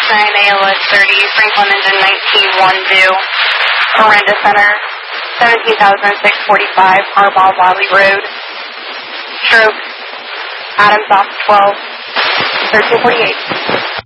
ALS 30, Franklin engine 19-1 due. Miranda Center, 17,645, Harbaugh Valley Road. Stroke, Adams off 12, 1348.